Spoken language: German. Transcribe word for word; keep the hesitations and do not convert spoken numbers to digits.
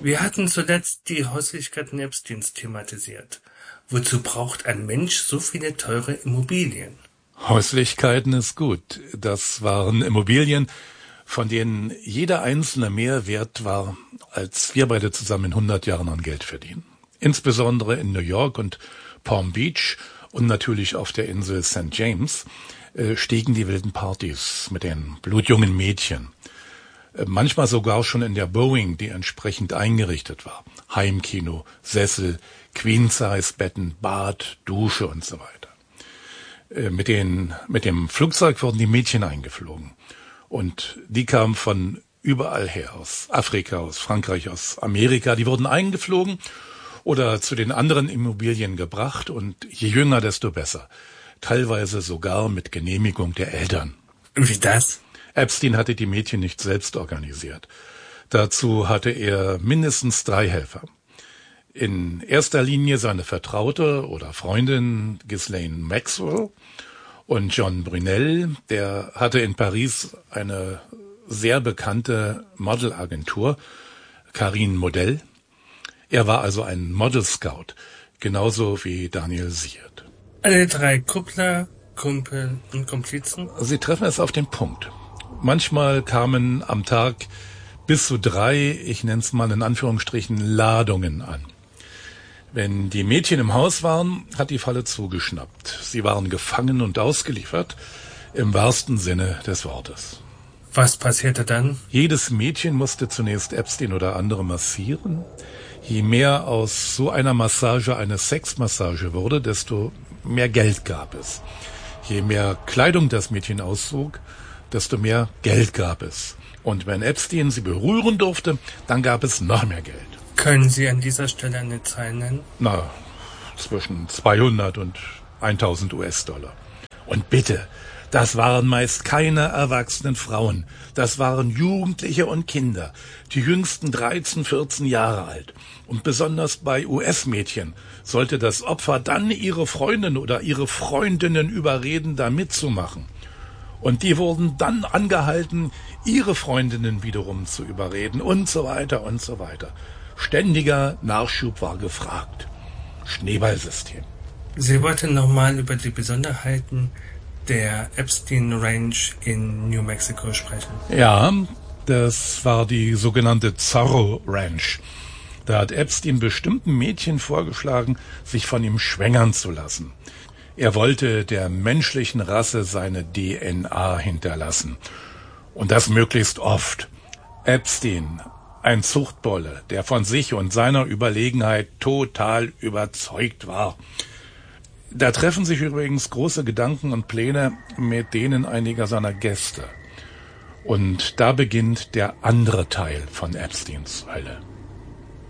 Wir hatten zuletzt die Häuslichkeiten Epsteins thematisiert. Wozu braucht ein Mensch so viele teure Immobilien? Häuslichkeiten ist gut. Das waren Immobilien, von denen jeder einzelne mehr wert war, als wir beide zusammen in hundert Jahren an Geld verdienen. Insbesondere in New York und Palm Beach und natürlich auf der Insel Sankt James äh, stiegen die wilden Partys mit den blutjungen Mädchen. Äh, manchmal sogar schon in der Boeing, die entsprechend eingerichtet war. Heimkino, Sessel, Queen-Size-Betten, Bad, Dusche und so weiter. Äh, mit, den, mit dem Flugzeug wurden die Mädchen eingeflogen. Und die kamen von überall her, aus Afrika, aus Frankreich, aus Amerika. Die wurden eingeflogen oder zu den anderen Immobilien gebracht und je jünger, desto besser. Teilweise sogar mit Genehmigung der Eltern. Wie das? Epstein hatte die Mädchen nicht selbst organisiert. Dazu hatte er mindestens drei Helfer. In erster Linie seine Vertraute oder Freundin Ghislaine Maxwell und John Brunel, der hatte in Paris eine sehr bekannte Modelagentur, Carine Model. Er war also ein Model-Scout, genauso wie Daniel Siert. Alle drei Kuppler, Kumpel und Komplizen? Sie treffen es auf den Punkt. Manchmal kamen am Tag bis zu drei, ich nenne es mal in Anführungsstrichen, Ladungen an. Wenn die Mädchen im Haus waren, hat die Falle zugeschnappt. Sie waren gefangen und ausgeliefert, im wahrsten Sinne des Wortes. Was passierte dann? Jedes Mädchen musste zunächst Epstein oder andere massieren. Je mehr aus so einer Massage eine Sexmassage wurde, desto mehr Geld gab es. Je mehr Kleidung das Mädchen auszog, desto mehr Geld gab es. Und wenn Epstein sie berühren durfte, dann gab es noch mehr Geld. Können Sie an dieser Stelle eine Zahl nennen? Na, zwischen zweihundert und tausend US-Dollar. Und bitte, das waren meist keine erwachsenen Frauen. Das waren Jugendliche und Kinder, die jüngsten dreizehn, vierzehn Jahre alt. Und besonders bei U S-Mädchen sollte das Opfer dann ihre Freundin oder ihre Freundinnen überreden, da mitzumachen. Und die wurden dann angehalten, ihre Freundinnen wiederum zu überreden und so weiter und so weiter. Ständiger Nachschub war gefragt. Schneeballsystem. Sie wollten nochmal über die Besonderheiten der Epstein Ranch in New Mexico sprechen. Ja, das war die sogenannte Zorro Ranch. Da hat Epstein bestimmten Mädchen vorgeschlagen, sich von ihm schwängern zu lassen. Er wollte der menschlichen Rasse seine D N A hinterlassen. Und das möglichst oft. Epstein, ein Zuchtbolle, der von sich und seiner Überlegenheit total überzeugt war. Da treffen sich übrigens große Gedanken und Pläne mit denen einiger seiner Gäste. Und da beginnt der andere Teil von Epsteins Hölle.